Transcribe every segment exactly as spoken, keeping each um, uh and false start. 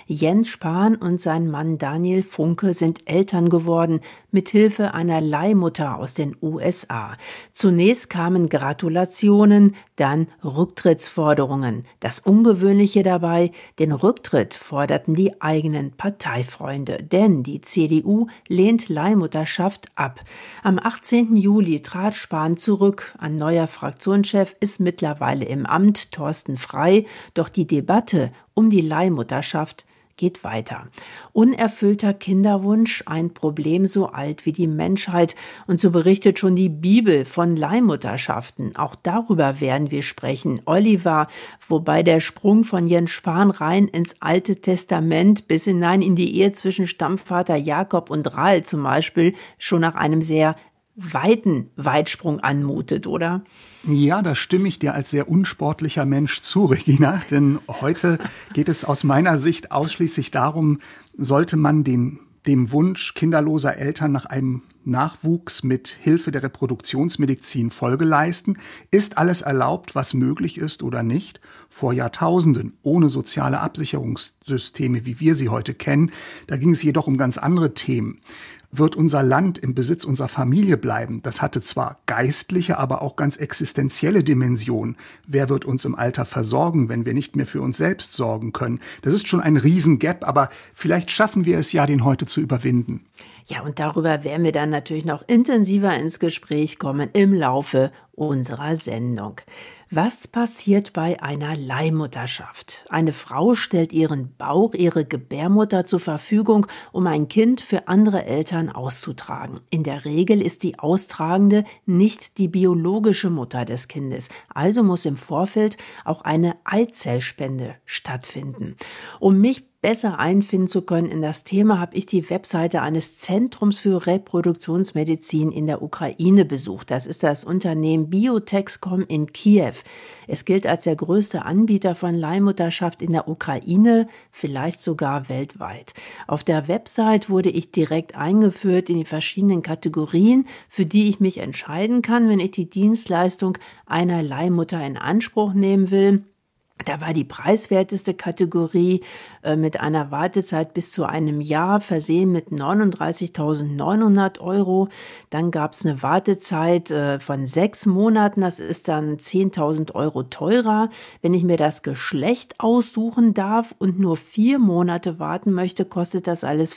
Jens Spahn und sein Mann Daniel Funke sind Eltern geworden, mithilfe einer Leihmutter aus den U S A. Zunächst kamen Gratulationen, dann Rücktrittsforderungen. Das Ungewöhnliche dabei, den Rücktritt forderten die eigenen Parteifreunde, denn die C D U lehnt Leihmutterschaft ab. Am achtzehnten Juli trat Spahn zurück. Ein neuer Fraktionschef ist mittlerweile im Amt, Thorsten Frey. Doch die Debatte um die Leihmutterschaft geht weiter. Unerfüllter Kinderwunsch, ein Problem so alt wie die Menschheit. Und so berichtet schon die Bibel von Leihmutterschaften. Auch darüber werden wir sprechen. Oliver, wobei der Sprung von Jens Spahn rein ins Alte Testament bis hinein in die Ehe zwischen Stammvater Jakob und Rahel zum Beispiel schon nach einem sehr weiten Weitsprung anmutet, oder? Ja, da stimme ich dir als sehr unsportlicher Mensch zu, Regina. Denn heute geht es aus meiner Sicht ausschließlich darum, sollte man den, dem Wunsch kinderloser Eltern nach einem Nachwuchs mit Hilfe der Reproduktionsmedizin Folge leisten? Ist alles erlaubt, was möglich ist oder nicht? Vor Jahrtausenden, ohne soziale Absicherungssysteme, wie wir sie heute kennen, da ging es jedoch um ganz andere Themen. Wird unser Land im Besitz unserer Familie bleiben? Das hatte zwar geistliche, aber auch ganz existenzielle Dimensionen. Wer wird uns im Alter versorgen, wenn wir nicht mehr für uns selbst sorgen können? Das ist schon ein Riesengap, aber vielleicht schaffen wir es ja, den heute zu überwinden. Ja, und darüber werden wir dann natürlich noch intensiver ins Gespräch kommen im Laufe unserer Sendung. Was passiert bei einer Leihmutterschaft? Eine Frau stellt ihren Bauch, ihre Gebärmutter zur Verfügung, um ein Kind für andere Eltern auszutragen. In der Regel ist die Austragende nicht die biologische Mutter des Kindes. Also muss im Vorfeld auch eine Eizellspende stattfinden. Um mich besser einfinden zu können in das Thema, habe ich die Webseite eines Zentrums für Reproduktionsmedizin in der Ukraine besucht. Das ist das Unternehmen Biotexcom in Kiew. Es gilt als der größte Anbieter von Leihmutterschaft in der Ukraine, vielleicht sogar weltweit. Auf der Website wurde ich direkt eingeführt in die verschiedenen Kategorien, für die ich mich entscheiden kann, wenn ich die Dienstleistung einer Leihmutter in Anspruch nehmen will. Da war die preiswerteste Kategorie äh, mit einer Wartezeit bis zu einem Jahr versehen mit neununddreißigtausendneunhundert Euro. Dann gab es eine Wartezeit äh, von sechs Monaten, das ist dann zehntausend Euro teurer. Wenn ich mir das Geschlecht aussuchen darf und nur vier Monate warten möchte, kostet das alles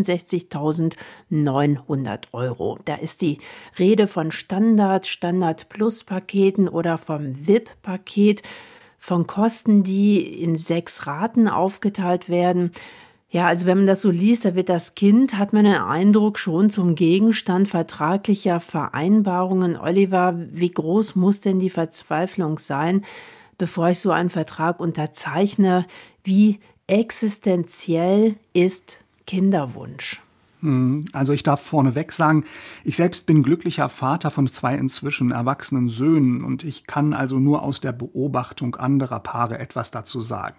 vierundsechzigtausendneunhundert Euro. Da ist die Rede von Standard, Standard-Plus-Paketen oder vom V I P-Paket. Von Kosten, die in sechs Raten aufgeteilt werden. Ja, also wenn man das so liest, da wird das Kind, hat man den Eindruck, schon zum Gegenstand vertraglicher Vereinbarungen. Oliver, wie groß muss denn die Verzweiflung sein, bevor ich so einen Vertrag unterzeichne? Wie existenziell ist Kinderwunsch? Also ich darf vorneweg sagen, ich selbst bin glücklicher Vater von zwei inzwischen erwachsenen Söhnen und ich kann also nur aus der Beobachtung anderer Paare etwas dazu sagen.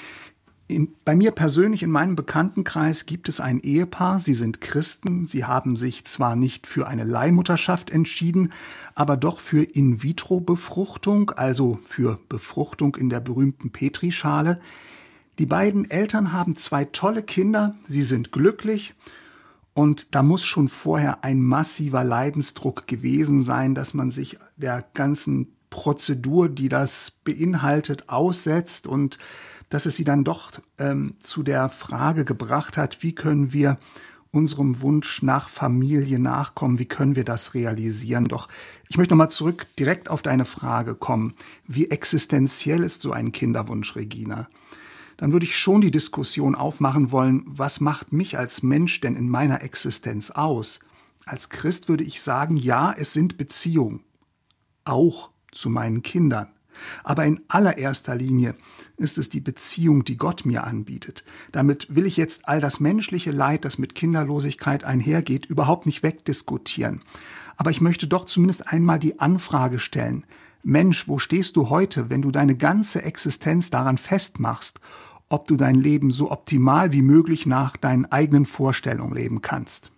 In, bei mir persönlich in meinem Bekanntenkreis gibt es ein Ehepaar, sie sind Christen, sie haben sich zwar nicht für eine Leihmutterschaft entschieden, aber doch für In-vitro-Befruchtung, also für Befruchtung in der berühmten Petrischale. Die beiden Eltern haben zwei tolle Kinder, sie sind glücklich. Und da muss schon vorher ein massiver Leidensdruck gewesen sein, dass man sich der ganzen Prozedur, die das beinhaltet, aussetzt und dass es sie dann doch ähm, zu der Frage gebracht hat, wie können wir unserem Wunsch nach Familie nachkommen, wie können wir das realisieren. Doch ich möchte nochmal zurück direkt auf deine Frage kommen. Wie existenziell ist so ein Kinderwunsch, Regina? Dann würde ich schon die Diskussion aufmachen wollen, was macht mich als Mensch denn in meiner Existenz aus? Als Christ würde ich sagen, ja, es sind Beziehungen, auch zu meinen Kindern. Aber in allererster Linie ist es die Beziehung, die Gott mir anbietet. Damit will ich jetzt all das menschliche Leid, das mit Kinderlosigkeit einhergeht, überhaupt nicht wegdiskutieren. Aber ich möchte doch zumindest einmal die Anfrage stellen, Mensch, wo stehst du heute, wenn du deine ganze Existenz daran festmachst, ob du dein Leben so optimal wie möglich nach deinen eigenen Vorstellungen leben kannst?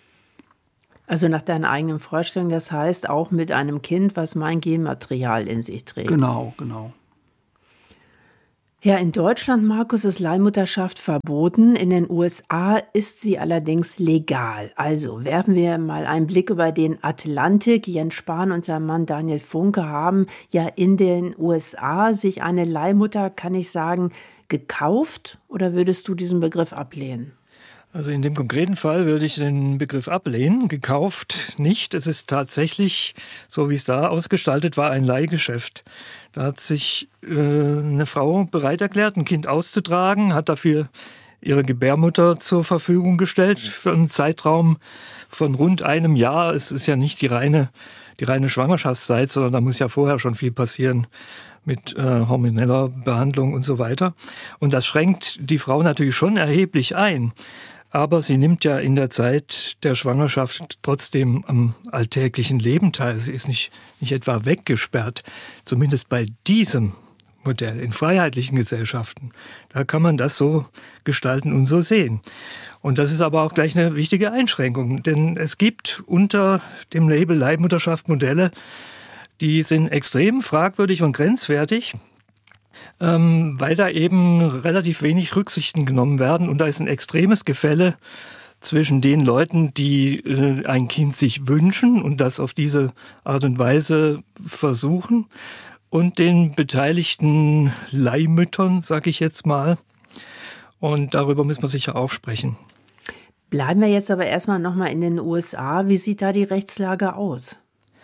Also nach deinen eigenen Vorstellungen, das heißt auch mit einem Kind, was mein Genmaterial in sich trägt. Genau, genau. Ja, in Deutschland, Markus, ist Leihmutterschaft verboten. In den U S A ist sie allerdings legal. Also werfen wir mal einen Blick über den Atlantik. Jens Spahn und sein Mann Daniel Funke haben ja in den U S A sich eine Leihmutter, kann ich sagen, gekauft. Oder würdest du diesen Begriff ablehnen? Also in dem konkreten Fall würde ich den Begriff ablehnen. Gekauft nicht. Es ist tatsächlich, so wie es da ausgestaltet war, ein Leihgeschäft. Da hat sich äh, eine Frau bereit erklärt, ein Kind auszutragen, hat dafür ihre Gebärmutter zur Verfügung gestellt für einen Zeitraum von rund einem Jahr. Es ist ja nicht die reine, die reine Schwangerschaftszeit, sondern da muss ja vorher schon viel passieren mit äh, hormoneller Behandlung und so weiter. Und das schränkt die Frau natürlich schon erheblich ein. Aber sie nimmt ja in der Zeit der Schwangerschaft trotzdem am alltäglichen Leben teil. Sie ist nicht, nicht etwa weggesperrt. Zumindest bei diesem Modell in freiheitlichen Gesellschaften. Da kann man das so gestalten und so sehen. Und das ist aber auch gleich eine wichtige Einschränkung. Denn es gibt unter dem Label Leihmutterschaft Modelle, die sind extrem fragwürdig und grenzwertig, ähm, weil da eben relativ wenig Rücksichten genommen werden. Und da ist ein extremes Gefälle zwischen den Leuten, die äh, ein Kind sich wünschen und das auf diese Art und Weise versuchen, und den beteiligten Leihmüttern, sag ich jetzt mal. Und darüber müssen wir sicher auch sprechen. Bleiben wir jetzt aber erstmal nochmal in den U S A. Wie sieht da die Rechtslage aus?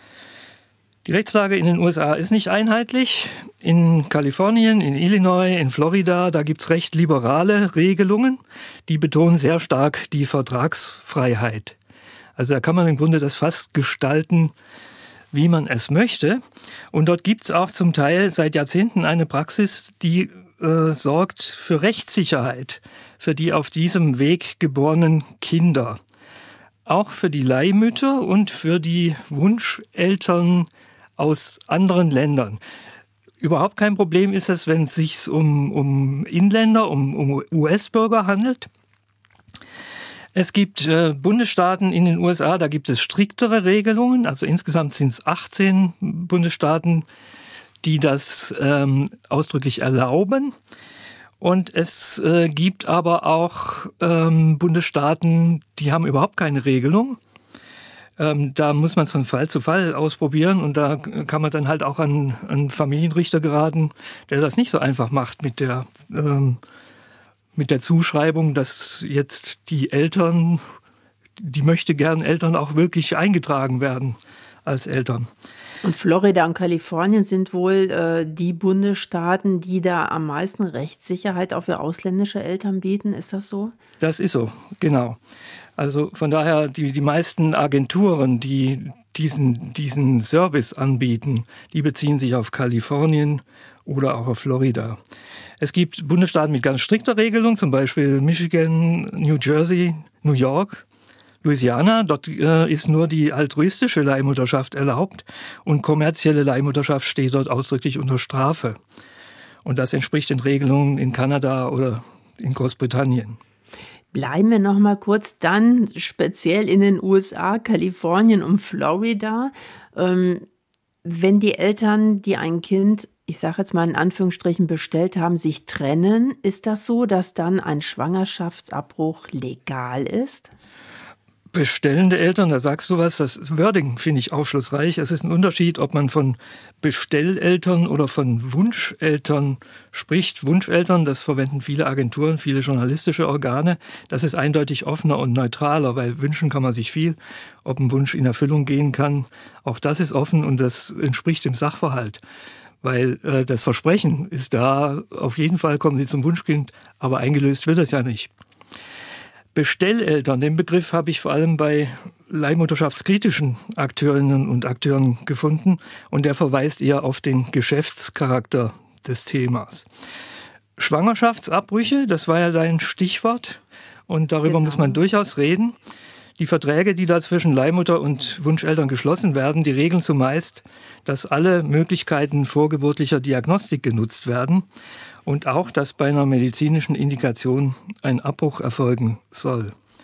Die Rechtslage in den U S A ist nicht einheitlich. In Kalifornien, in Illinois, in Florida, da gibt's recht liberale Regelungen. Die betonen sehr stark die Vertragsfreiheit. Also da kann man im Grunde das fast gestalten, wie man es möchte. Und dort gibt's auch zum Teil seit Jahrzehnten eine Praxis, die äh, sorgt für Rechtssicherheit für die auf diesem Weg geborenen Kinder. Auch für die Leihmütter und für die Wunscheltern aus anderen Ländern. Überhaupt kein Problem ist es, wenn es sich um, um Inländer, um, um U S-Bürger handelt. Es gibt äh, Bundesstaaten in den U S A, da gibt es striktere Regelungen. Also insgesamt sind es achtzehn Bundesstaaten, die das ähm, ausdrücklich erlauben. Und es äh, gibt aber auch ähm, Bundesstaaten, die haben überhaupt keine Regelung. Ähm, da muss man es von Fall zu Fall ausprobieren und da kann man dann halt auch an einen Familienrichter geraten, der das nicht so einfach macht mit der, ähm, mit der Zuschreibung, dass jetzt die Eltern, die möchte gern Eltern auch wirklich eingetragen werden als Eltern. Und Florida und Kalifornien sind wohl äh, die Bundesstaaten, die da am meisten Rechtssicherheit auch für ausländische Eltern bieten. Ist das so? Das ist so, genau. Also von daher, die, die meisten Agenturen, die diesen, diesen Service anbieten, die beziehen sich auf Kalifornien oder auch auf Florida. Es gibt Bundesstaaten mit ganz strikter Regelung, zum Beispiel Michigan, New Jersey, New York, Louisiana. Dort äh, ist nur die altruistische Leihmutterschaft erlaubt und kommerzielle Leihmutterschaft steht dort ausdrücklich unter Strafe. Und das entspricht den Regelungen in Kanada oder in Großbritannien. Bleiben wir noch mal kurz dann speziell in den U S A, Kalifornien und Florida. Ähm, wenn die Eltern, die ein Kind, ich sage jetzt mal in Anführungsstrichen, bestellt haben, sich trennen, ist das so, dass dann ein Schwangerschaftsabbruch legal ist? Bestellende Eltern, da sagst du was, das Wording finde ich aufschlussreich. Es ist ein Unterschied, ob man von Bestelleltern oder von Wunscheltern spricht. Wunscheltern, das verwenden viele Agenturen, viele journalistische Organe. Das ist eindeutig offener und neutraler, weil wünschen kann man sich viel. Ob ein Wunsch in Erfüllung gehen kann, auch das ist offen und das entspricht dem Sachverhalt. Weil äh, das Versprechen ist da, auf jeden Fall kommen Sie zum Wunschkind, aber eingelöst wird das ja nicht. Bestelleltern, den Begriff habe ich vor allem bei leihmutterschaftskritischen Akteurinnen und Akteuren gefunden und der verweist eher auf den Geschäftscharakter des Themas. Schwangerschaftsabbrüche, das war ja dein Stichwort und darüber genau. muss man durchaus reden. Die Verträge, die da zwischen Leihmutter und Wunscheltern geschlossen werden, die regeln zumeist, dass alle Möglichkeiten vorgeburtlicher Diagnostik genutzt werden und auch, dass bei einer medizinischen Indikation ein Abbruch erfolgen soll.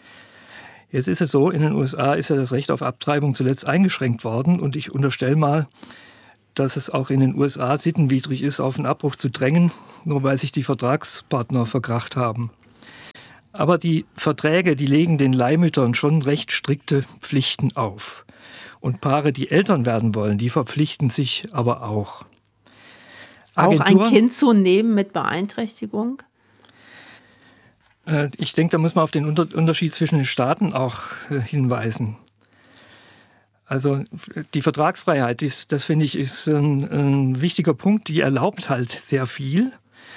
Jetzt ist es so, in den U S A ist ja das Recht auf Abtreibung zuletzt eingeschränkt worden und ich unterstelle mal, dass es auch in den U S A sittenwidrig ist, auf einen Abbruch zu drängen, nur weil sich die Vertragspartner verkracht haben. Aber die Verträge, die legen den Leihmüttern schon recht strikte Pflichten auf. Und Paare, die Eltern werden wollen, die verpflichten sich aber auch. Agenturen, auch ein Kind zu nehmen mit Beeinträchtigung? Äh, ich denke, da muss man auf den Unter- Unterschied zwischen den Staaten auch äh, hinweisen. Also die Vertragsfreiheit, das, das finde ich, ist ein, ein wichtiger Punkt. Die erlaubt halt sehr viel.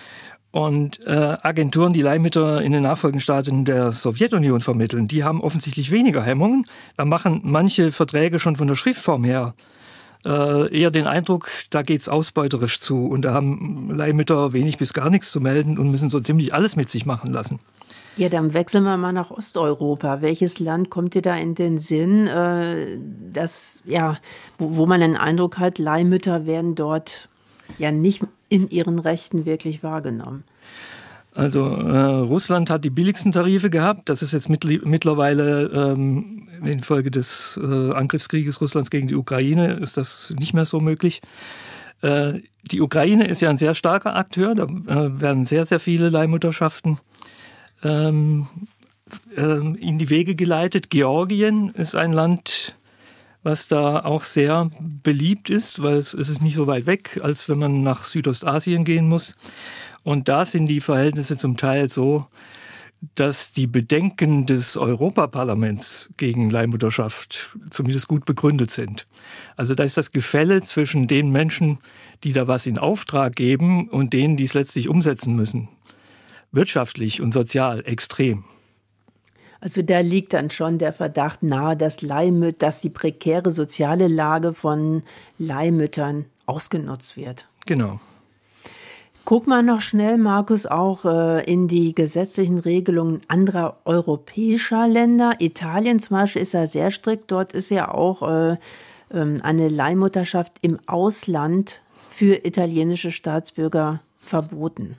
Und äh, Agenturen, die Leihmütter in den Nachfolgestaaten der Sowjetunion vermitteln, die haben offensichtlich weniger Hemmungen. Da machen manche Verträge schon von der Schriftform her äh, eher den Eindruck, da geht's ausbeuterisch zu. Und da haben Leihmütter wenig bis gar nichts zu melden und müssen so ziemlich alles mit sich machen lassen. Ja, dann wechseln wir mal nach Osteuropa. Welches Land kommt dir da in den Sinn, äh, dass, ja, wo, wo man den Eindruck hat, Leihmütter werden dort ja nicht in ihren Rechten wirklich wahrgenommen? Also äh, Russland hat die billigsten Tarife gehabt. Das ist jetzt mit, mittlerweile ähm, infolge des äh, Angriffskrieges Russlands gegen die Ukraine ist das nicht mehr so möglich. Äh, die Ukraine ist ja ein sehr starker Akteur. Da äh, werden sehr, sehr viele Leihmutterschaften ähm, äh, in die Wege geleitet. Georgien ist ein Land, was da auch sehr beliebt ist, weil es, es ist nicht so weit weg, als wenn man nach Südostasien gehen muss. Und da sind die Verhältnisse zum Teil so, dass die Bedenken des Europaparlaments gegen Leihmutterschaft zumindest gut begründet sind. Also da ist das Gefälle zwischen den Menschen, die da was in Auftrag geben, und denen, die es letztlich umsetzen müssen, wirtschaftlich und sozial extrem. Also da liegt dann schon der Verdacht nahe, dass Leihmüt- dass die prekäre soziale Lage von Leihmüttern ausgenutzt wird. Genau. Guck mal noch schnell, Markus, auch äh, in die gesetzlichen Regelungen anderer europäischer Länder. Italien zum Beispiel ist ja sehr strikt. Dort ist ja auch äh, äh, eine Leihmutterschaft im Ausland für italienische Staatsbürger verboten.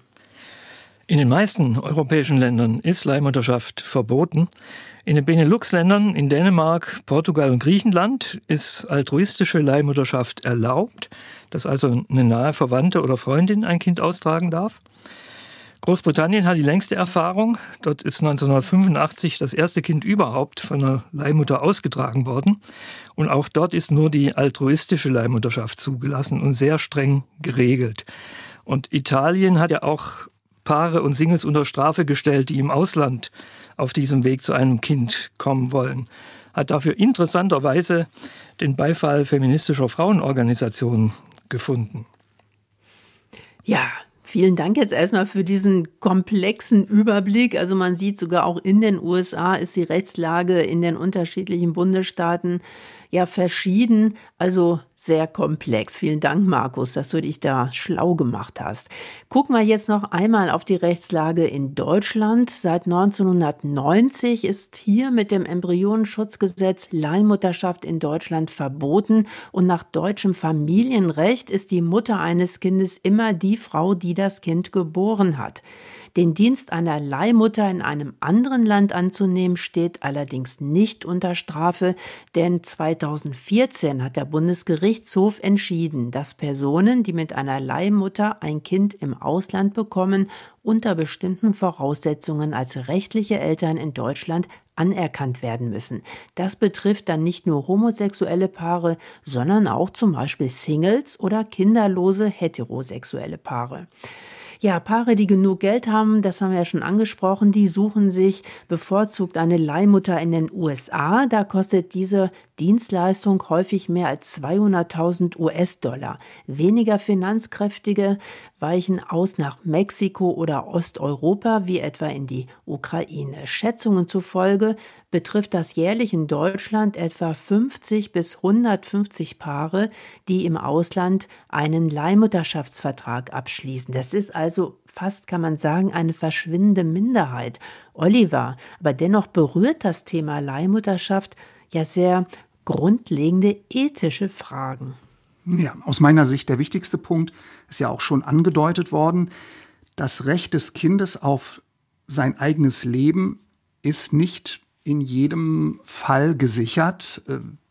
In den meisten europäischen Ländern ist Leihmutterschaft verboten. In den Benelux-Ländern, in Dänemark, Portugal und Griechenland ist altruistische Leihmutterschaft erlaubt, dass also eine nahe Verwandte oder Freundin ein Kind austragen darf. Großbritannien hat die längste Erfahrung. Dort ist neunzehnhundertfünfundachtzig das erste Kind überhaupt von einer Leihmutter ausgetragen worden. Und auch dort ist nur die altruistische Leihmutterschaft zugelassen und sehr streng geregelt. Und Italien hat ja auch Paare und Singles unter Strafe gestellt, die im Ausland auf diesem Weg zu einem Kind kommen wollen. Hat dafür interessanterweise den Beifall feministischer Frauenorganisationen gefunden. Ja, vielen Dank jetzt erstmal für diesen komplexen Überblick. Also man sieht sogar auch in den U S A ist die Rechtslage in den unterschiedlichen Bundesstaaten ja verschieden, also sehr komplex. Vielen Dank, Markus, dass du dich da schlau gemacht hast. Gucken wir jetzt noch einmal auf die Rechtslage in Deutschland. Seit neunzehnhundertneunzig ist hier mit dem Embryonenschutzgesetz Leihmutterschaft in Deutschland verboten. Und nach deutschem Familienrecht ist die Mutter eines Kindes immer die Frau, die das Kind geboren hat. Den Dienst einer Leihmutter in einem anderen Land anzunehmen, steht allerdings nicht unter Strafe, denn zweitausendvierzehn hat der Bundesgerichtshof entschieden, dass Personen, die mit einer Leihmutter ein Kind im Ausland bekommen, unter bestimmten Voraussetzungen als rechtliche Eltern in Deutschland anerkannt werden müssen. Das betrifft dann nicht nur homosexuelle Paare, sondern auch zum Beispiel Singles oder kinderlose heterosexuelle Paare. Ja, Paare, die genug Geld haben, das haben wir ja schon angesprochen, die suchen sich bevorzugt eine Leihmutter in den U S A. Da kostet diese Dienstleistung häufig mehr als zweihunderttausend U S-Dollar. Weniger Finanzkräftige weichen aus nach Mexiko oder Osteuropa, wie etwa in die Ukraine. Schätzungen zufolge betrifft das jährlich in Deutschland etwa fünfzig bis hundertfünfzig Paare, die im Ausland einen Leihmutterschaftsvertrag abschließen. Das ist also fast, kann man sagen, eine verschwindende Minderheit. Oliver, aber dennoch berührt das Thema Leihmutterschaft ja sehr grundlegende ethische Fragen. Ja, aus meiner Sicht der wichtigste Punkt ist ja auch schon angedeutet worden. Das Recht des Kindes auf sein eigenes Leben ist nicht in jedem Fall gesichert.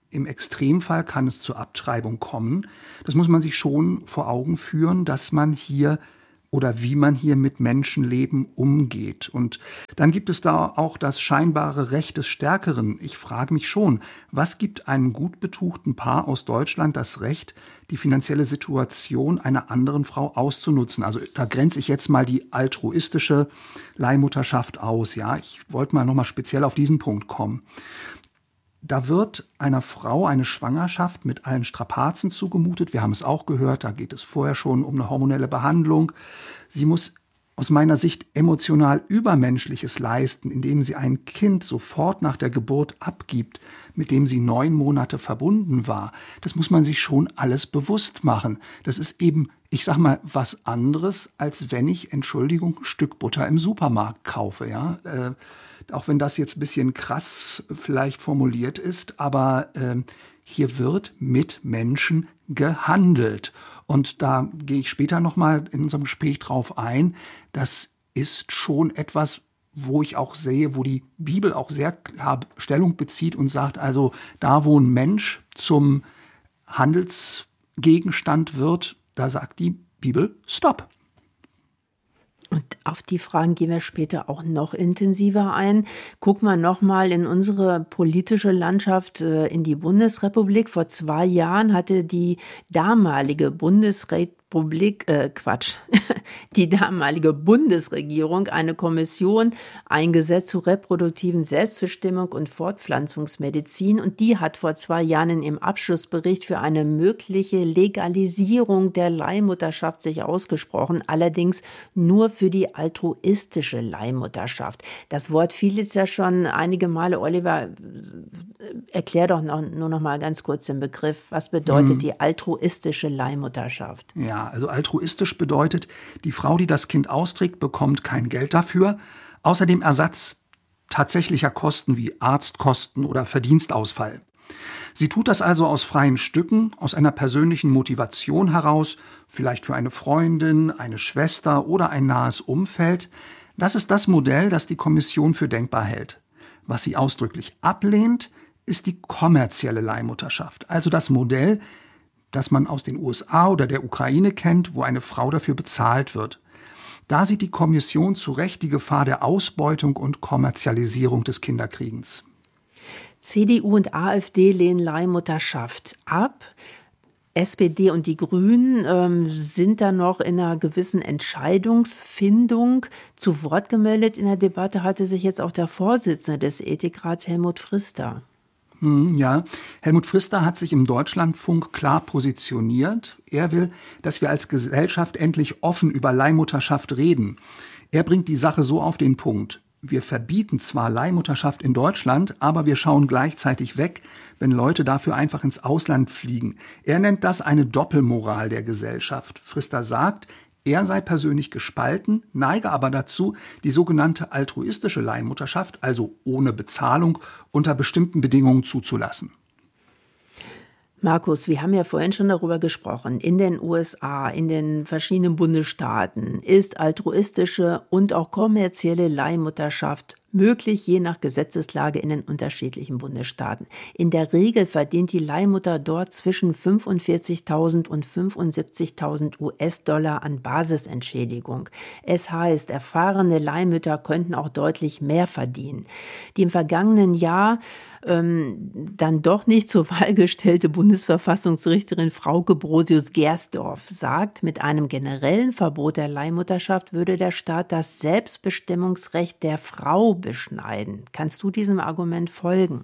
Im Extremfall kann es zur Abtreibung kommen. Das muss man sich schon vor Augen führen, dass man hier oder wie man hier mit Menschenleben umgeht. Und dann gibt es da auch das scheinbare Recht des Stärkeren. Ich frage mich schon, was gibt einem gut betuchten Paar aus Deutschland das Recht, die finanzielle Situation einer anderen Frau auszunutzen? Also da grenze ich jetzt mal die altruistische Leihmutterschaft aus. Ja, ich wollte mal nochmal speziell auf diesen Punkt kommen. Da wird einer Frau eine Schwangerschaft mit allen Strapazen zugemutet. Wir haben es auch gehört, da geht es vorher schon um eine hormonelle Behandlung. Sie muss aus meiner Sicht emotional Übermenschliches leisten, indem sie ein Kind sofort nach der Geburt abgibt, mit dem sie neun Monate verbunden war. Das muss man sich schon alles bewusst machen. Das ist eben, ich sag mal, was anderes, als wenn ich, Entschuldigung, ein Stück Butter im Supermarkt kaufe, ja. Äh, auch wenn das jetzt ein bisschen krass vielleicht formuliert ist, aber äh, hier wird mit Menschen gehandelt. Und da gehe ich später nochmal in unserem Gespräch drauf ein. Das ist schon etwas, wo ich auch sehe, wo die Bibel auch sehr klar Stellung bezieht und sagt, also da, wo ein Mensch zum Handelsgegenstand wird, da sagt die Bibel, stopp. Und auf die Fragen gehen wir später auch noch intensiver ein. Gucken wir nochmal in unsere politische Landschaft, äh, in die Bundesrepublik. Vor zwei Jahren hatte die damalige Bundesrepublik, äh, Quatsch, die damalige Bundesregierung eine Kommission eingesetzt zur reproduktiven Selbstbestimmung und Fortpflanzungsmedizin. Und die hat vor zwei Jahren in ihrem Abschlussbericht für eine mögliche Legalisierung der Leihmutterschaft sich ausgesprochen. Allerdings nur für die altruistische Leihmutterschaft. Das Wort fiel jetzt ja schon einige Male. Oliver, erklär doch noch, nur noch mal ganz kurz den Begriff. Was bedeutet hm. die altruistische Leihmutterschaft? Ja, also altruistisch bedeutet, die Frau, die das Kind austrägt, bekommt kein Geld dafür. Außerdem Ersatz tatsächlicher Kosten wie Arztkosten oder Verdienstausfall. Sie tut das also aus freien Stücken, aus einer persönlichen Motivation heraus, vielleicht für eine Freundin, eine Schwester oder ein nahes Umfeld. Das ist das Modell, das die Kommission für denkbar hält. Was sie ausdrücklich ablehnt, ist die kommerzielle Leihmutterschaft, also das Modell, das man aus den U S A oder der Ukraine kennt, wo eine Frau dafür bezahlt wird. Da sieht die Kommission zu Recht die Gefahr der Ausbeutung und Kommerzialisierung des Kinderkriegens. C D U und AfD lehnen Leihmutterschaft ab. S P D und die Grünen ähm, sind da noch in einer gewissen Entscheidungsfindung. Zu Wort gemeldet in der Debatte hatte sich jetzt auch der Vorsitzende des Ethikrats, Helmut Frister. Ja, Helmut Frister hat sich im Deutschlandfunk klar positioniert. Er will, dass wir als Gesellschaft endlich offen über Leihmutterschaft reden. Er bringt die Sache so auf den Punkt. Wir verbieten zwar Leihmutterschaft in Deutschland, aber wir schauen gleichzeitig weg, wenn Leute dafür einfach ins Ausland fliegen. Er nennt das eine Doppelmoral der Gesellschaft. Frister sagt, er sei persönlich gespalten, neige aber dazu, die sogenannte altruistische Leihmutterschaft, also ohne Bezahlung, unter bestimmten Bedingungen zuzulassen. Markus, wir haben ja vorhin schon darüber gesprochen, in den U S A, in den verschiedenen Bundesstaaten ist altruistische und auch kommerzielle Leihmutterschaft möglich, je nach Gesetzeslage in den unterschiedlichen Bundesstaaten. In der Regel verdient die Leihmutter dort zwischen fünfundvierzigtausend und fünfundsiebzigtausend U S-Dollar an Basisentschädigung. Es heißt, erfahrene Leihmütter könnten auch deutlich mehr verdienen. Die im vergangenen Jahr ähm, dann doch nicht zur Wahl gestellte Bundesverfassungsrichterin Frauke Brosius-Gersdorf sagt, mit einem generellen Verbot der Leihmutterschaft würde der Staat das Selbstbestimmungsrecht der Frau beschneiden. Kannst du diesem Argument folgen?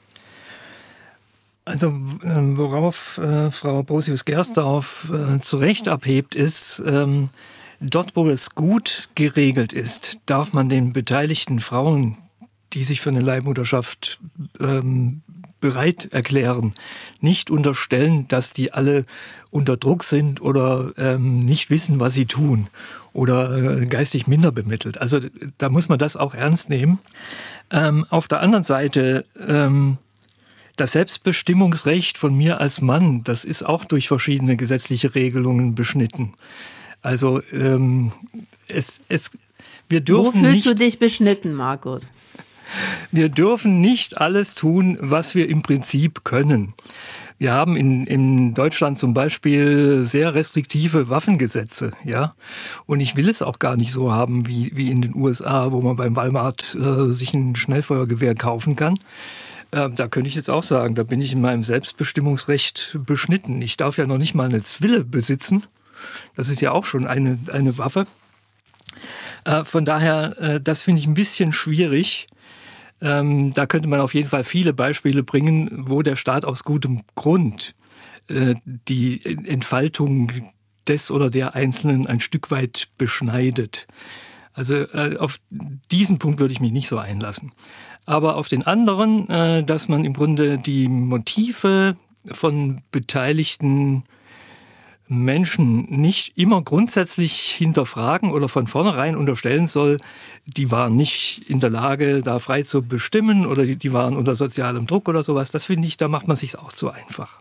Also worauf äh, Frau Brosius-Gersdorf äh, zu Recht abhebt, ist, ähm, dort, wo es gut geregelt ist, darf man den beteiligten Frauen, die sich für eine Leihmutterschaft ähm, bereit erklären, nicht unterstellen, dass die alle unter Druck sind oder ähm, nicht wissen, was sie tun oder äh, geistig minder bemittelt. Also da muss man das auch ernst nehmen. Ähm, auf der anderen Seite, ähm, das Selbstbestimmungsrecht von mir als Mann, das ist auch durch verschiedene gesetzliche Regelungen beschnitten. Also ähm, es, es, wir dürfen Wo fühlst nicht, du dich beschnitten, Markus? Wir dürfen nicht alles tun, was wir im Prinzip können. Wir haben in, in Deutschland zum Beispiel sehr restriktive Waffengesetze, ja. Und ich will es auch gar nicht so haben wie, wie in den U S A, wo man beim Walmart äh, sich ein Schnellfeuergewehr kaufen kann. Äh, da könnte ich jetzt auch sagen, da bin ich in meinem Selbstbestimmungsrecht beschnitten. Ich darf ja noch nicht mal eine Zwille besitzen. Das ist ja auch schon eine, eine Waffe. Äh, von daher, äh, das finde ich ein bisschen schwierig. Ähm, da könnte man auf jeden Fall viele Beispiele bringen, wo der Staat aus gutem Grund äh, die Entfaltung des oder der Einzelnen ein Stück weit beschneidet. Also äh, auf diesen Punkt würde ich mich nicht so einlassen. Aber auf den anderen, äh, dass man im Grunde die Motive von beteiligten Menschen nicht immer grundsätzlich hinterfragen oder von vornherein unterstellen soll, die waren nicht in der Lage, da frei zu bestimmen oder die, die waren unter sozialem Druck oder sowas. Das finde ich, da macht man sich's auch zu einfach.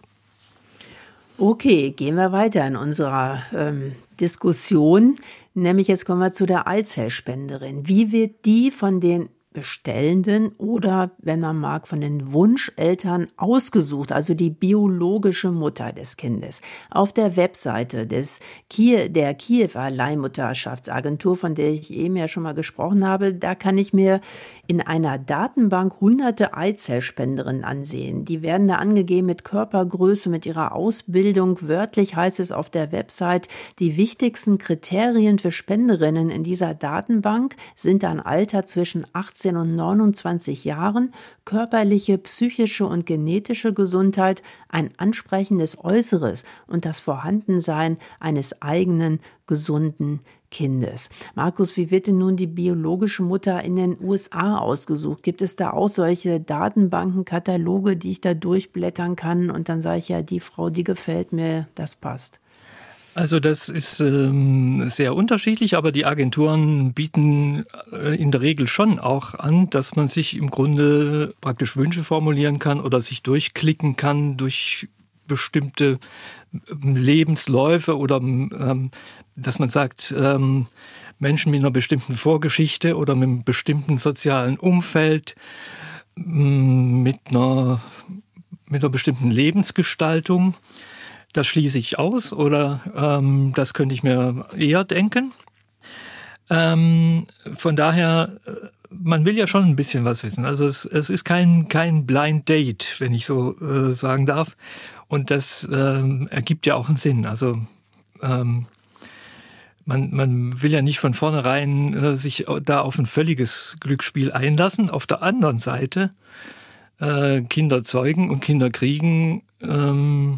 Okay, gehen wir weiter in unserer ähm, Diskussion. Nämlich jetzt kommen wir zu der Eizellspenderin. Wie wird die von den Bestellenden oder, wenn man mag, von den Wunscheltern ausgesucht, also die biologische Mutter des Kindes? Auf der Webseite des Kie- der Kiewer Leihmutterschaftsagentur, von der ich eben ja schon mal gesprochen habe, da kann ich mir in einer Datenbank hunderte Eizellspenderinnen ansehen. Die werden da angegeben mit Körpergröße, mit ihrer Ausbildung. Wörtlich heißt es auf der Website, die wichtigsten Kriterien für Spenderinnen in dieser Datenbank sind ein Alter zwischen achtzehn und neunundzwanzig Jahren, körperliche, psychische und genetische Gesundheit, ein ansprechendes Äußeres und das Vorhandensein eines eigenen, gesunden Kindes. Markus, wie wird denn nun die biologische Mutter in den U S A ausgesucht? Gibt es da auch solche Datenbanken, Kataloge, die ich da durchblättern kann und dann sage ich, ja, die Frau, die gefällt mir, das passt? Also das ist ähm, sehr unterschiedlich, aber die Agenturen bieten äh, in der Regel schon auch an, dass man sich im Grunde praktisch Wünsche formulieren kann oder sich durchklicken kann durch bestimmte Lebensläufe oder ähm, dass man sagt, ähm, Menschen mit einer bestimmten Vorgeschichte oder mit einem bestimmten sozialen Umfeld, ähm, mit einer, mit einer bestimmten Lebensgestaltung, das schließe ich aus oder ähm, das könnte ich mir eher denken. Ähm, von daher, man will ja schon ein bisschen was wissen. Also es, es ist kein, kein Blind Date, wenn ich so äh, sagen darf. Und das ähm, ergibt ja auch einen Sinn. Also ähm, man, man will ja nicht von vornherein äh, sich da auf ein völliges Glücksspiel einlassen. Auf der anderen Seite, äh, Kinder zeugen und Kinder kriegen, ähm,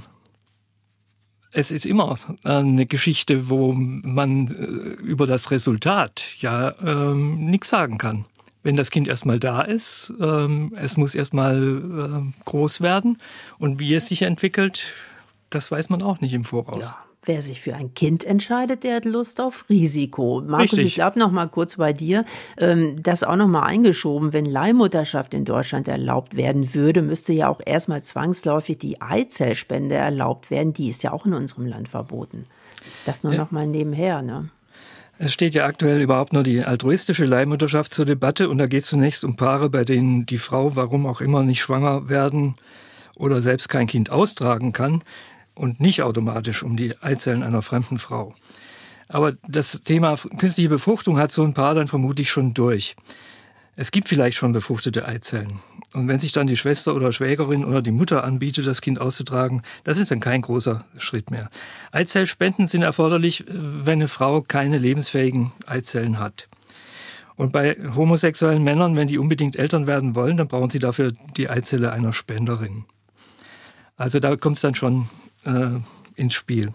es ist immer eine Geschichte, wo man über das Resultat ja ähm, nichts sagen kann. Wenn das Kind erstmal da ist, ähm, es muss erstmal äh, groß werden und wie es sich entwickelt, das weiß man auch nicht im Voraus. Ja. Wer sich für ein Kind entscheidet, der hat Lust auf Risiko. Markus, Richtig. ich glaube noch mal kurz bei dir, ähm, das auch noch mal eingeschoben, wenn Leihmutterschaft in Deutschland erlaubt werden würde, müsste ja auch erstmal zwangsläufig die Eizellspende erlaubt werden. Die ist ja auch in unserem Land verboten. Das nur Ja. noch mal nebenher, ne? Es steht ja aktuell überhaupt nur die altruistische Leihmutterschaft zur Debatte und da geht es zunächst um Paare, bei denen die Frau, warum auch immer, nicht schwanger werden oder selbst kein Kind austragen kann. Und nicht automatisch um die Eizellen einer fremden Frau. Aber das Thema künstliche Befruchtung hat so ein Paar dann vermutlich schon durch. Es gibt vielleicht schon befruchtete Eizellen. Und wenn sich dann die Schwester oder Schwägerin oder die Mutter anbietet, das Kind auszutragen, das ist dann kein großer Schritt mehr. Eizellspenden sind erforderlich, wenn eine Frau keine lebensfähigen Eizellen hat. Und bei homosexuellen Männern, wenn die unbedingt Eltern werden wollen, dann brauchen sie dafür die Eizelle einer Spenderin. Also da kommt es dann schon äh, ins Spiel.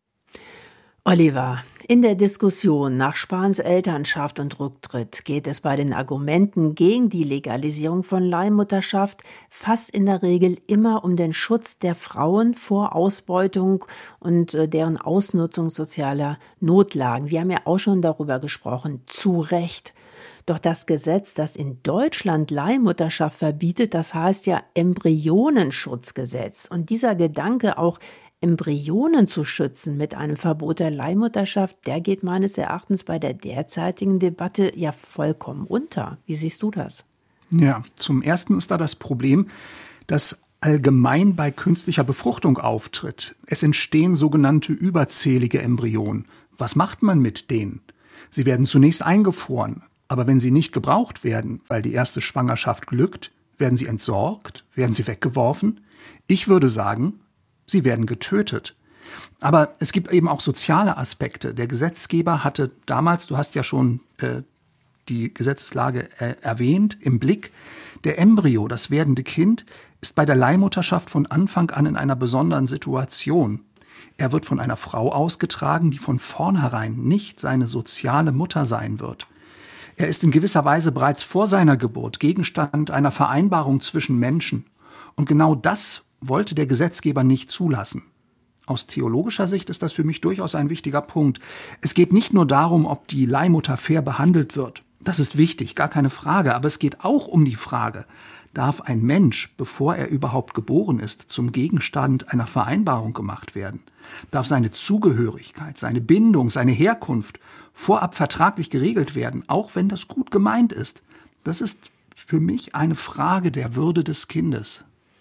Oliver, in der Diskussion nach Spahns Elternschaft und Rücktritt geht es bei den Argumenten gegen die Legalisierung von Leihmutterschaft fast in der Regel immer um den Schutz der Frauen vor Ausbeutung und äh, deren Ausnutzung sozialer Notlagen. Wir haben ja auch schon darüber gesprochen, zu Recht. Doch das Gesetz, das in Deutschland Leihmutterschaft verbietet, das heißt ja Embryonenschutzgesetz. Und dieser Gedanke, auch Embryonen zu schützen mit einem Verbot der Leihmutterschaft, der geht meines Erachtens bei der derzeitigen Debatte ja vollkommen unter. Wie siehst du das? Ja, zum Ersten ist da das Problem, dass allgemein bei künstlicher Befruchtung auftritt. Es entstehen sogenannte überzählige Embryonen. Was macht man mit denen? Sie werden zunächst eingefroren, aber wenn sie nicht gebraucht werden, weil die erste Schwangerschaft glückt, werden sie entsorgt, werden sie weggeworfen? Ich würde sagen, sie werden getötet. Aber es gibt eben auch soziale Aspekte. Der Gesetzgeber hatte damals, du hast ja schon äh, die Gesetzeslage äh, erwähnt, im Blick, der Embryo, das werdende Kind, ist bei der Leihmutterschaft von Anfang an in einer besonderen Situation. Er wird von einer Frau ausgetragen, die von vornherein nicht seine soziale Mutter sein wird. Er ist in gewisser Weise bereits vor seiner Geburt Gegenstand einer Vereinbarung zwischen Menschen. Und genau das wollte der Gesetzgeber nicht zulassen. Aus theologischer Sicht ist das für mich durchaus ein wichtiger Punkt. Es geht nicht nur darum, ob die Leihmutter fair behandelt wird. Das ist wichtig, gar keine Frage. Aber es geht auch um die Frage, darf ein Mensch, bevor er überhaupt geboren ist, zum Gegenstand einer Vereinbarung gemacht werden? Darf seine Zugehörigkeit, seine Bindung, seine Herkunft vorab vertraglich geregelt werden, auch wenn das gut gemeint ist? Das ist für mich eine Frage der Würde des Kindes.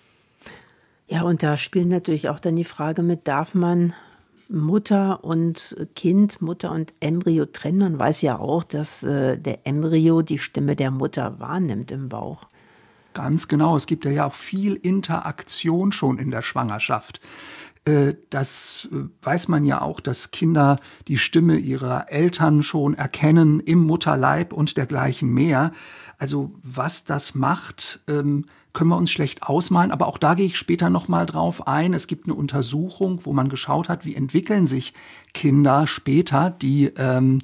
Ja, und da spielt natürlich auch dann die Frage mit, darf man Mutter und Kind, Mutter und Embryo trennen? Man weiß ja auch, dass äh, der Embryo die Stimme der Mutter wahrnimmt im Bauch. Ganz genau, es gibt ja auch viel Interaktion schon in der Schwangerschaft. Äh, das äh, weiß man ja auch, dass Kinder die Stimme ihrer Eltern schon erkennen im Mutterleib und dergleichen mehr. Also was das macht, ähm, können wir uns schlecht ausmalen, aber auch da gehe ich später noch mal drauf ein. Es gibt eine Untersuchung, wo man geschaut hat, wie entwickeln sich Kinder später, die ähm,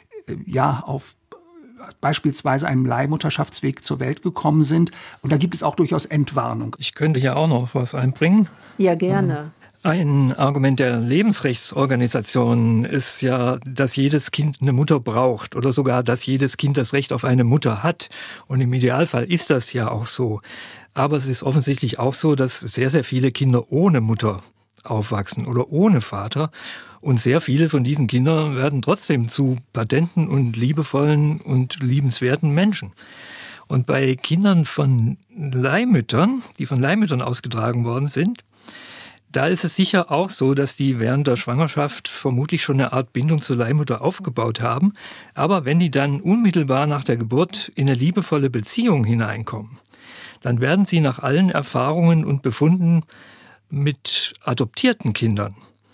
ja auf beispielsweise einem Leihmutterschaftsweg zur Welt gekommen sind. Und da gibt es auch durchaus Entwarnung. Ich könnte ja auch noch was einbringen. Ja, gerne. Ein Argument der Lebensrechtsorganisation ist ja, dass jedes Kind eine Mutter braucht oder sogar, dass jedes Kind das Recht auf eine Mutter hat. Und im Idealfall ist das ja auch so. Aber es ist offensichtlich auch so, dass sehr, sehr viele Kinder ohne Mutter aufwachsen oder ohne Vater. Und sehr viele von diesen Kindern werden trotzdem zu patenten und liebevollen und liebenswerten Menschen. Und bei Kindern von Leihmüttern, die von Leihmüttern ausgetragen worden sind, da ist es sicher auch so, dass die während der Schwangerschaft vermutlich schon eine Art Bindung zur Leihmutter aufgebaut haben. Aber wenn die dann unmittelbar nach der Geburt in eine liebevolle Beziehung hineinkommen, dann werden sie nach allen Erfahrungen und Befunden mit adoptierten Kindern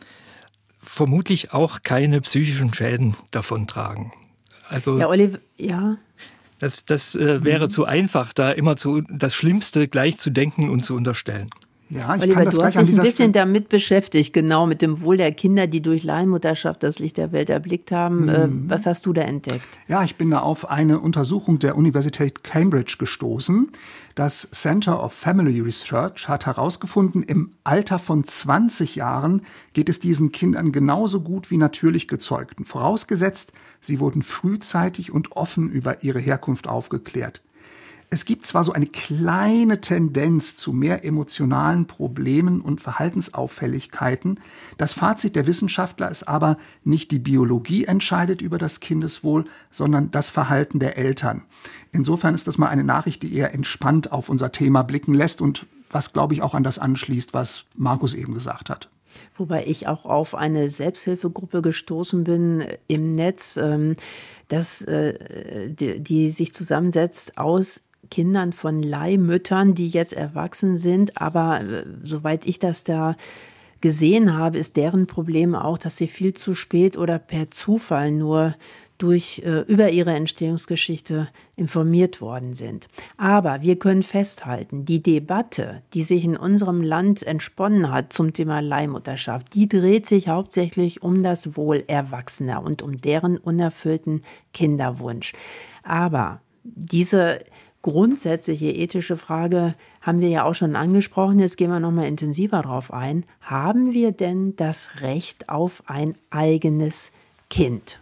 vermutlich auch keine psychischen Schäden davontragen. Also ja, Oliver, ja. Das, das äh, wäre mhm. zu einfach, da immer zu, das Schlimmste gleich zu denken und zu unterstellen. Ja, ich Oliver, kann das du hast gleich dich ein bisschen Stelle damit beschäftigt, genau mit dem Wohl der Kinder, die durch Leihmutterschaft das Licht der Welt erblickt haben. Mhm. Was hast du da entdeckt? Ja, ich bin da auf eine Untersuchung der Universität Cambridge gestoßen. Das Center of Family Research hat herausgefunden, im Alter von zwanzig Jahren geht es diesen Kindern genauso gut wie natürlich Gezeugten. Vorausgesetzt, sie wurden frühzeitig und offen über ihre Herkunft aufgeklärt. Es gibt zwar so eine kleine Tendenz zu mehr emotionalen Problemen und Verhaltensauffälligkeiten. Das Fazit der Wissenschaftler ist aber, nicht die Biologie entscheidet über das Kindeswohl, sondern das Verhalten der Eltern. Insofern ist das mal eine Nachricht, die eher entspannt auf unser Thema blicken lässt und was, glaube ich, auch an das anschließt, was Markus eben gesagt hat. Wobei ich auch auf eine Selbsthilfegruppe gestoßen bin im Netz, dass, die, die sich zusammensetzt aus Kindern von Leihmüttern, die jetzt erwachsen sind. Aber äh, soweit ich das da gesehen habe, ist deren Problem auch, dass sie viel zu spät oder per Zufall nur durch, äh, über ihre Entstehungsgeschichte informiert worden sind. Aber wir können festhalten, die Debatte, die sich in unserem Land entsponnen hat zum Thema Leihmutterschaft, die dreht sich hauptsächlich um das Wohl Erwachsener und um deren unerfüllten Kinderwunsch. Aber diese grundsätzliche ethische Frage haben wir ja auch schon angesprochen. Jetzt gehen wir noch mal intensiver drauf ein. Haben wir denn das Recht auf ein eigenes Kind?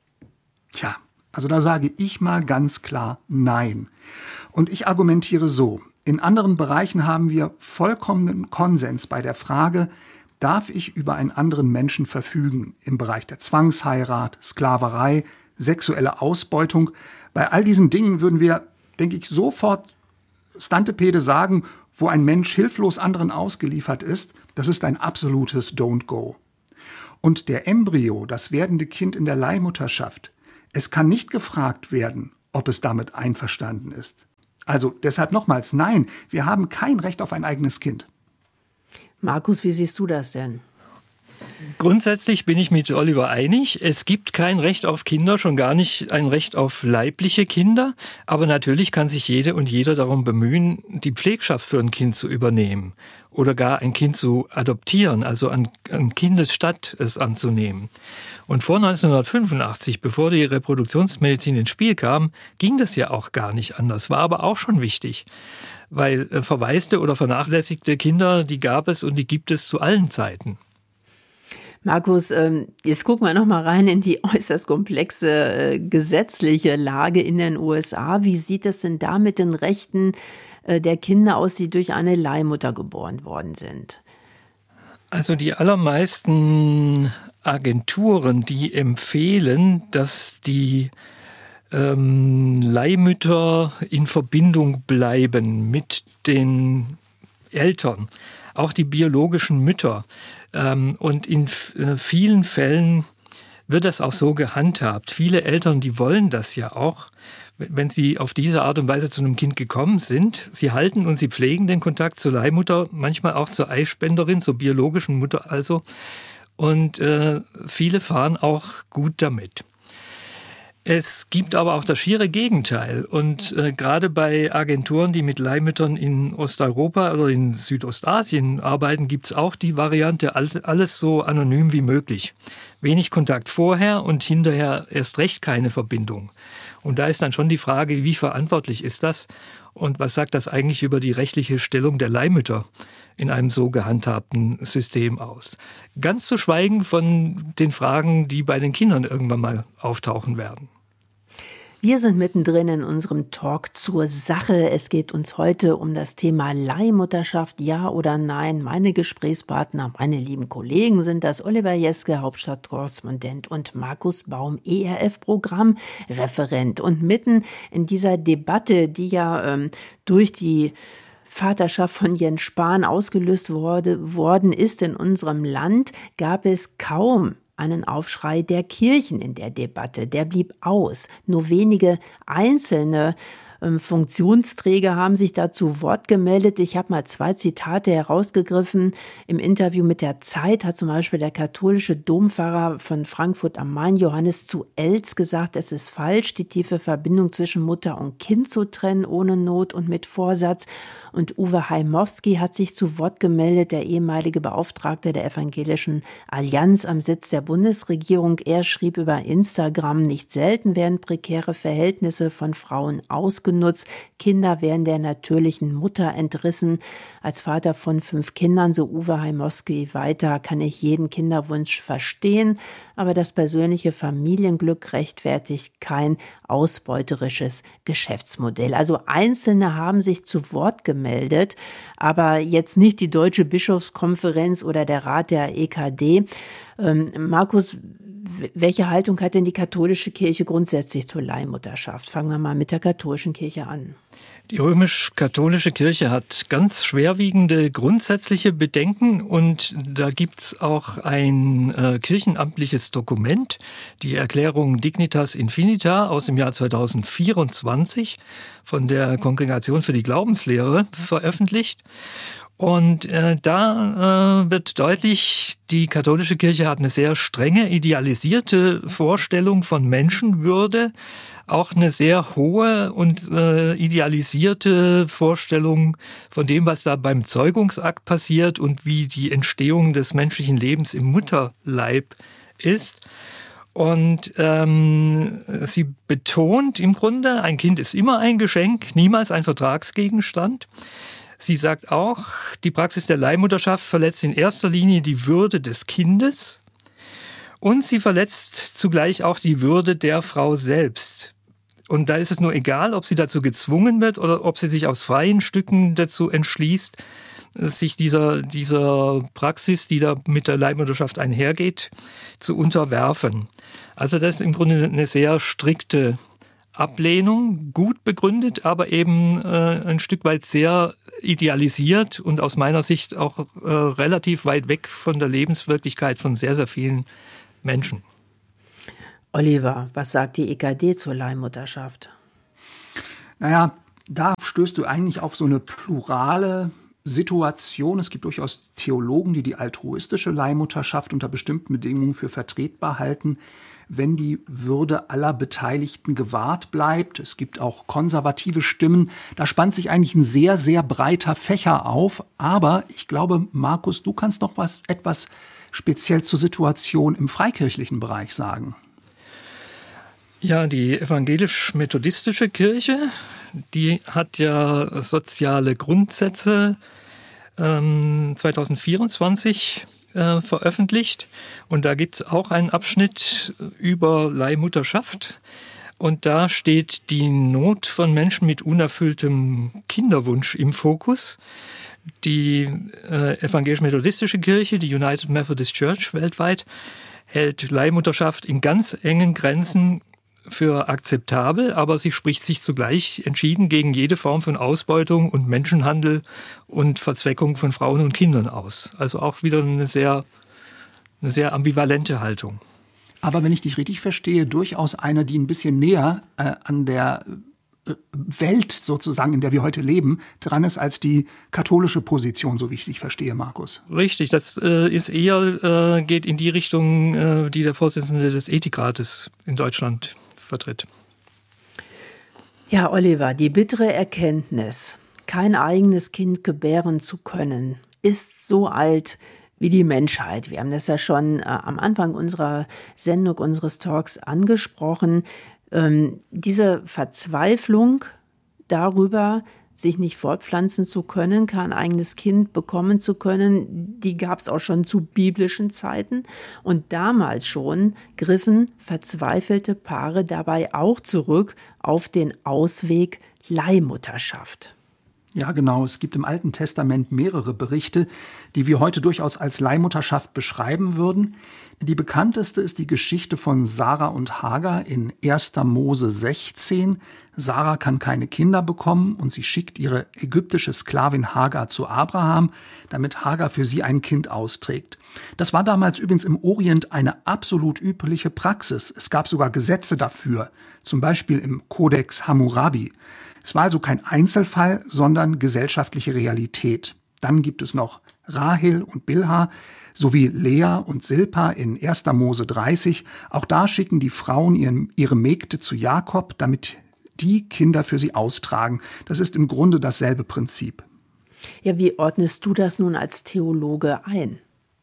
Tja, also da sage ich mal ganz klar nein. Und ich argumentiere so. In anderen Bereichen haben wir vollkommenen Konsens bei der Frage, darf ich über einen anderen Menschen verfügen? Im Bereich der Zwangsheirat, Sklaverei, sexuelle Ausbeutung. Bei all diesen Dingen würden wir, denke ich, sofort Stantepede sagen, wo ein Mensch hilflos anderen ausgeliefert ist, das ist ein absolutes Don't Go. Und der Embryo, das werdende Kind in der Leihmutterschaft, es kann nicht gefragt werden, ob es damit einverstanden ist. Also deshalb nochmals, nein, wir haben kein Recht auf ein eigenes Kind. Markus, wie siehst du das denn? Grundsätzlich bin ich mit Oliver einig. Es gibt kein Recht auf Kinder, schon gar nicht ein Recht auf leibliche Kinder. Aber natürlich kann sich jede und jeder darum bemühen, die Pflegschaft für ein Kind zu übernehmen oder gar ein Kind zu adoptieren, also an, an Kindesstatt es anzunehmen. Und vor neunzehnhundertfünfundachtzig, bevor die Reproduktionsmedizin ins Spiel kam, ging das ja auch gar nicht anders. War aber auch schon wichtig, weil äh, verwaiste oder vernachlässigte Kinder, die gab es und die gibt es zu allen Zeiten. Markus, jetzt gucken wir noch mal rein in die äußerst komplexe gesetzliche Lage in den U S A. Wie sieht es denn da mit den Rechten der Kinder aus, die durch eine Leihmutter geboren worden sind? Also die allermeisten Agenturen, die empfehlen, dass die ähm, Leihmütter in Verbindung bleiben mit den Eltern, auch die biologischen Mütter. Und in vielen Fällen wird das auch so gehandhabt. Viele Eltern, die wollen das ja auch, wenn sie auf diese Art und Weise zu einem Kind gekommen sind. Sie halten und sie pflegen den Kontakt zur Leihmutter, manchmal auch zur Eispenderin, zur biologischen Mutter also. Und äh, viele fahren auch gut damit. Es gibt aber auch das schiere Gegenteil. Und äh, gerade bei Agenturen, die mit Leihmüttern in Osteuropa oder in Südostasien arbeiten, gibt es auch die Variante, alles, alles so anonym wie möglich. Wenig Kontakt vorher und hinterher erst recht keine Verbindung. Und da ist dann schon die Frage, wie verantwortlich ist das? Und was sagt das eigentlich über die rechtliche Stellung der Leihmütter in einem so gehandhabten System aus? Ganz zu schweigen von den Fragen, die bei den Kindern irgendwann mal auftauchen werden. Wir sind mittendrin in unserem Talk zur Sache. Es geht uns heute um das Thema Leihmutterschaft, ja oder nein. Meine Gesprächspartner, meine lieben Kollegen sind das Oliver Jeske, Hauptstadtkorrespondent, und Markus Baum, E R F-Programmreferent. Und mitten in dieser Debatte, die ja ähm, durch die Vaterschaft von Jens Spahn ausgelöst wurde, worden ist in unserem Land, gab es kaum einen Aufschrei der Kirchen in der Debatte. Der blieb aus. Nur wenige einzelne ähm, Funktionsträger haben sich da zu Wort gemeldet. Ich habe mal zwei Zitate herausgegriffen. Im Interview mit der Zeit hat zum Beispiel der katholische Dompfarrer von Frankfurt am Main, Johannes zu Elz, gesagt, es ist falsch, die tiefe Verbindung zwischen Mutter und Kind zu trennen, ohne Not und mit Vorsatz. Und Uwe Heimowski hat sich zu Wort gemeldet, der ehemalige Beauftragte der Evangelischen Allianz am Sitz der Bundesregierung. Er schrieb über Instagram, nicht selten werden prekäre Verhältnisse von Frauen ausgenutzt. Kinder werden der natürlichen Mutter entrissen. Als Vater von fünf Kindern, so Uwe Heimowski weiter, kann ich jeden Kinderwunsch verstehen, aber das persönliche Familienglück rechtfertigt kein ausbeuterisches Geschäftsmodell. Also Einzelne haben sich zu Wort gemeldet, aber jetzt nicht die Deutsche Bischofskonferenz oder der Rat der E K D. Ähm, Markus, welche Haltung hat denn die katholische Kirche grundsätzlich zur Leihmutterschaft? Fangen wir mal mit der katholischen Kirche an. Die römisch-katholische Kirche hat ganz schwerwiegende grundsätzliche Bedenken, und da gibt's auch ein äh, kirchenamtliches Dokument, die Erklärung Dignitas Infinita aus dem Jahr zweitausendvierundzwanzig von der Kongregation für die Glaubenslehre veröffentlicht. Und äh, da äh, wird deutlich, die katholische Kirche hat eine sehr strenge, idealisierte Vorstellung von Menschenwürde, auch eine sehr hohe und äh, idealisierte Vorstellung von dem, was da beim Zeugungsakt passiert und wie die Entstehung des menschlichen Lebens im Mutterleib ist. Und ähm, sie betont im Grunde, ein Kind ist immer ein Geschenk, niemals ein Vertragsgegenstand. Sie sagt auch, die Praxis der Leihmutterschaft verletzt in erster Linie die Würde des Kindes und sie verletzt zugleich auch die Würde der Frau selbst. Und da ist es nur egal, ob sie dazu gezwungen wird oder ob sie sich aus freien Stücken dazu entschließt, sich dieser, dieser Praxis, die da mit der Leihmutterschaft einhergeht, zu unterwerfen. Also das ist im Grunde eine sehr strikte Ablehnung, gut begründet, aber eben äh, ein Stück weit sehr idealisiert und aus meiner Sicht auch äh, relativ weit weg von der Lebenswirklichkeit von sehr, sehr vielen Menschen. Oliver, was sagt die E K D zur Leihmutterschaft? Naja, da stößt du eigentlich auf so eine plurale Situation. Es gibt durchaus Theologen, die die altruistische Leihmutterschaft unter bestimmten Bedingungen für vertretbar halten, wenn die Würde aller Beteiligten gewahrt bleibt. Es gibt auch konservative Stimmen. Da spannt sich eigentlich ein sehr, sehr breiter Fächer auf. Aber ich glaube, Markus, du kannst noch was etwas speziell zur Situation im freikirchlichen Bereich sagen. Ja, die evangelisch-methodistische Kirche, die hat ja soziale Grundsätze ähm, zwanzig vierundzwanzig äh, veröffentlicht. Und da gibt es auch einen Abschnitt über Leihmutterschaft. Und da steht die Not von Menschen mit unerfülltem Kinderwunsch im Fokus. Die äh, evangelisch-methodistische Kirche, die United Methodist Church weltweit, hält Leihmutterschaft in ganz engen Grenzen für akzeptabel, aber sie spricht sich zugleich entschieden gegen jede Form von Ausbeutung und Menschenhandel und Verzweckung von Frauen und Kindern aus. Also auch wieder eine sehr, eine sehr ambivalente Haltung. Aber wenn ich dich richtig verstehe, durchaus eine, die ein bisschen näher äh, an der äh, Welt sozusagen, in der wir heute leben, dran ist als die katholische Position, so wie ich dich verstehe, Markus. Richtig, das äh, ist eher, äh, geht in die Richtung, äh, die der Vorsitzende des Ethikrates in Deutschland vertritt. Ja, Oliver, die bittere Erkenntnis, kein eigenes Kind gebären zu können, ist so alt wie die Menschheit. Wir haben das ja schon äh, am Anfang unserer Sendung, unseres Talks angesprochen. Ähm, diese Verzweiflung darüber, sich nicht fortpflanzen zu können, kein eigenes Kind bekommen zu können, die gab es auch schon zu biblischen Zeiten. Und damals schon griffen verzweifelte Paare dabei auch zurück auf den Ausweg Leihmutterschaft. Ja, genau. Es gibt im Alten Testament mehrere Berichte, die wir heute durchaus als Leihmutterschaft beschreiben würden. Die bekannteste ist die Geschichte von Sarah und Hagar in erster Mose sechzehn. Sarah kann keine Kinder bekommen und sie schickt ihre ägyptische Sklavin Hagar zu Abraham, damit Hagar für sie ein Kind austrägt. Das war damals übrigens im Orient eine absolut übliche Praxis. Es gab sogar Gesetze dafür, zum Beispiel im Kodex Hammurabi. Es war also kein Einzelfall, sondern gesellschaftliche Realität. Dann gibt es noch Rahel und Bilha sowie Lea und Silpa in erster Mose dreißig. Auch da schicken die Frauen ihren, ihre Mägde zu Jakob, damit die Kinder für sie austragen. Das ist im Grunde dasselbe Prinzip. Ja, wie ordnest du das nun als Theologe ein?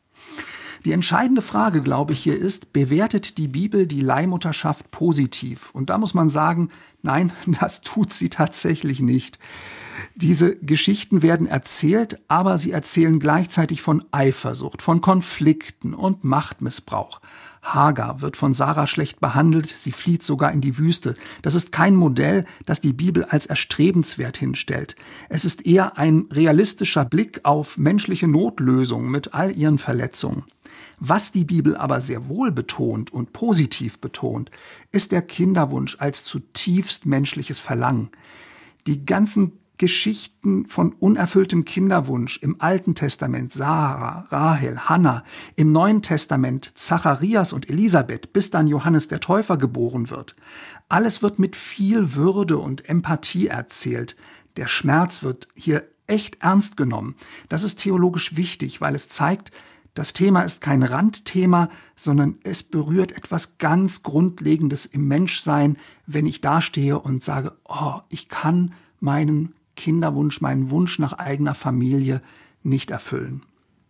Die entscheidende Frage, glaube ich, hier ist, bewertet die Bibel die Leihmutterschaft positiv? Und da muss man sagen, nein, das tut sie tatsächlich nicht. Diese Geschichten werden erzählt, aber sie erzählen gleichzeitig von Eifersucht, von Konflikten und Machtmissbrauch. Hagar wird von Sarah schlecht behandelt, sie flieht sogar in die Wüste. Das ist kein Modell, das die Bibel als erstrebenswert hinstellt. Es ist eher ein realistischer Blick auf menschliche Notlösung mit all ihren Verletzungen. Was die Bibel aber sehr wohl betont und positiv betont, ist der Kinderwunsch als zutiefst menschliches Verlangen. Die ganzen Geschichten von unerfülltem Kinderwunsch im Alten Testament, Sarah, Rahel, Hannah, im Neuen Testament Zacharias und Elisabeth, bis dann Johannes der Täufer geboren wird. Alles wird mit viel Würde und Empathie erzählt. Der Schmerz wird hier echt ernst genommen. Das ist theologisch wichtig, weil es zeigt, das Thema ist kein Randthema, sondern es berührt etwas ganz Grundlegendes im Menschsein, wenn ich dastehe und sage, oh, ich kann meinen Kinderwunsch, meinen Wunsch nach eigener Familie nicht erfüllen.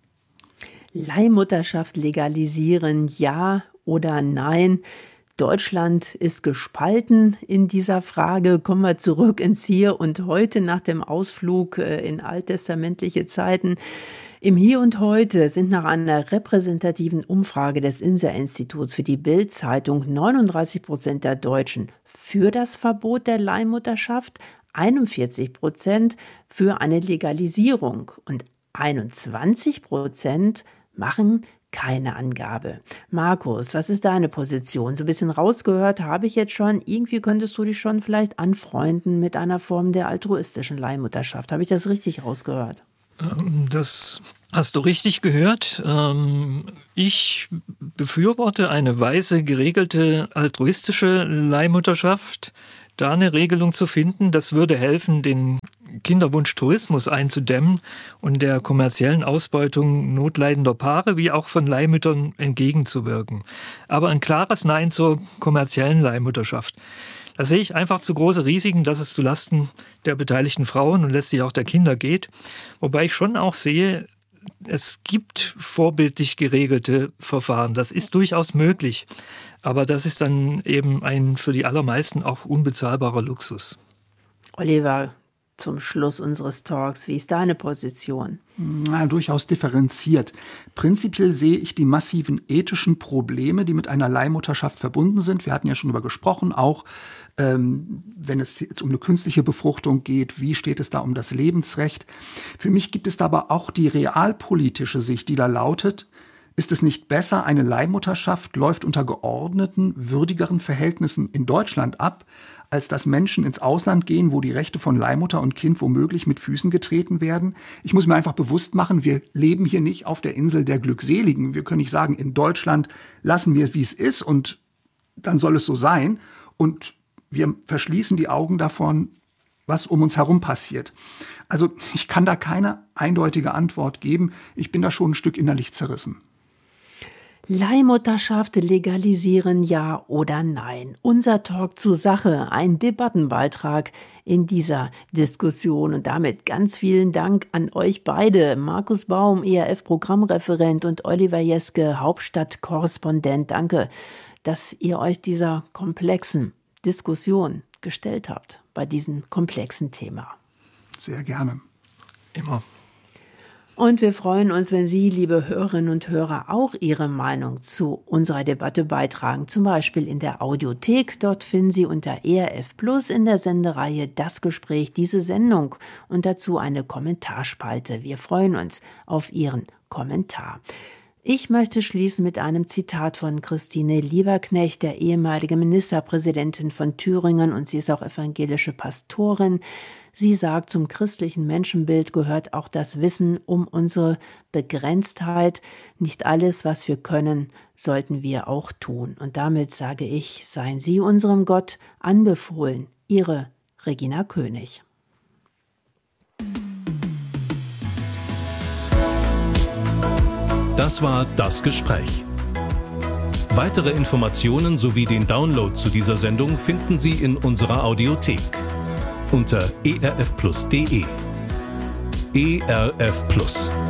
Leihmutterschaft legalisieren, ja oder nein? Deutschland ist gespalten in dieser Frage. Kommen wir zurück ins Hier und Heute nach dem Ausflug in alttestamentliche Zeiten. Im Hier und Heute sind nach einer repräsentativen Umfrage des INSA-Instituts für die Bild-Zeitung neununddreißig Prozent der Deutschen für das Verbot der Leihmutterschaft, einundvierzig Prozent für eine Legalisierung und einundzwanzig Prozent machen keine Angabe. Markus, was ist deine Position? So ein bisschen rausgehört habe ich jetzt schon. Irgendwie könntest du dich schon vielleicht anfreunden mit einer Form der altruistischen Leihmutterschaft. Habe ich das richtig rausgehört? Das hast du richtig gehört. Ich befürworte eine weise, geregelte, altruistische Leihmutterschaft. Da eine Regelung zu finden, das würde helfen, den Kinderwunschtourismus einzudämmen und der kommerziellen Ausbeutung notleidender Paare wie auch von Leihmüttern entgegenzuwirken. Aber ein klares Nein zur kommerziellen Leihmutterschaft. Da sehe ich einfach zu große Risiken, dass es zulasten der beteiligten Frauen und letztlich auch der Kinder geht. Wobei ich schon auch sehe, es gibt vorbildlich geregelte Verfahren. Das ist durchaus möglich. Aber das ist dann eben ein für die allermeisten auch unbezahlbarer Luxus. Oliver, zum Schluss unseres Talks, wie ist deine Position? Na, durchaus differenziert. Prinzipiell sehe ich die massiven ethischen Probleme, die mit einer Leihmutterschaft verbunden sind. Wir hatten ja schon darüber gesprochen, auch ähm, wenn es jetzt um eine künstliche Befruchtung geht, wie steht es da um das Lebensrecht? Für mich gibt es da aber auch die realpolitische Sicht, die da lautet: Ist es nicht besser, eine Leihmutterschaft läuft unter geordneten, würdigeren Verhältnissen in Deutschland ab, als dass Menschen ins Ausland gehen, wo die Rechte von Leihmutter und Kind womöglich mit Füßen getreten werden? Ich muss mir einfach bewusst machen, wir leben hier nicht auf der Insel der Glückseligen. Wir können nicht sagen, in Deutschland lassen wir es, wie es ist, und dann soll es so sein. Und wir verschließen die Augen davon, was um uns herum passiert. Also ich kann da keine eindeutige Antwort geben. Ich bin da schon ein Stück innerlich zerrissen. Leihmutterschaft legalisieren, ja oder nein? Unser Talk zur Sache, ein Debattenbeitrag in dieser Diskussion. Und damit ganz vielen Dank an euch beide. Markus Baum, E R F-Programmreferent, und Oliver Jeske, Hauptstadtkorrespondent. Danke, dass ihr euch dieser komplexen Diskussion gestellt habt bei diesem komplexen Thema. Sehr gerne. Immer. Und wir freuen uns, wenn Sie, liebe Hörerinnen und Hörer, auch Ihre Meinung zu unserer Debatte beitragen. Zum Beispiel in der Audiothek. Dort finden Sie unter E R F Plus in der Sendereihe Das Gespräch diese Sendung und dazu eine Kommentarspalte. Wir freuen uns auf Ihren Kommentar. Ich möchte schließen mit einem Zitat von Christine Lieberknecht, der ehemaligen Ministerpräsidentin von Thüringen, und sie ist auch evangelische Pastorin. Sie sagt, zum christlichen Menschenbild gehört auch das Wissen um unsere Begrenztheit. Nicht alles, was wir können, sollten wir auch tun. Und damit sage ich, seien Sie unserem Gott anbefohlen. Ihre Regina König. Das war Das Gespräch. Weitere Informationen sowie den Download zu dieser Sendung finden Sie in unserer Audiothek unter e r f plus punkt d e. E R F Plus.